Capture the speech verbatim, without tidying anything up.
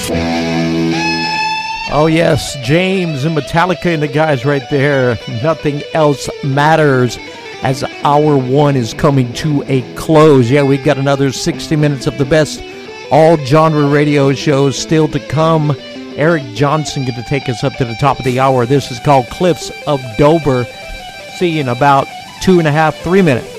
Oh, yes, James and Metallica and the guys right there. Nothing else matters as hour one is coming to a close. Yeah, we've got another sixty minutes of the best all-genre radio shows still to come. Eric Johnson going to take us up to the top of the hour. This is called Cliffs of Dover. See you in about two and a half, three minutes.